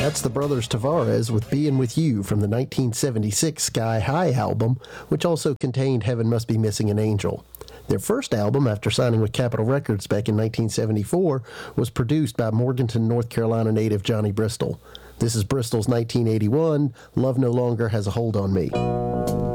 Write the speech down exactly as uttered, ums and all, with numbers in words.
That's the Brothers Tavares with Being With You from the nineteen seventy-six Sky High album, which also contained Heaven Must Be Missing an Angel. Their first album, after signing with Capitol Records back in nineteen seventy-four, was produced by Morganton, North Carolina native Johnny Bristol. This is Bristol's nineteen eighty-one, Love No Longer Has a Hold on Me.